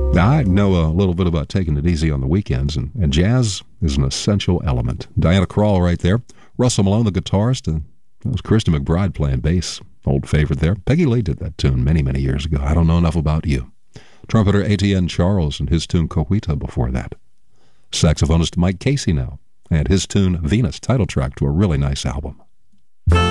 Now, I know a little bit about taking it easy on the weekends, and jazz is an essential element. Diana Krall right there. Russell Malone, the guitarist, and that was Christy McBride playing bass. Old favorite there. Peggy Lee did that tune many, many years ago. I don't know enough about you. Trumpeter Etienne Charles and his tune Coquita before that. Saxophonist Mike Casey now, and his tune Venus, title track to a really nice album.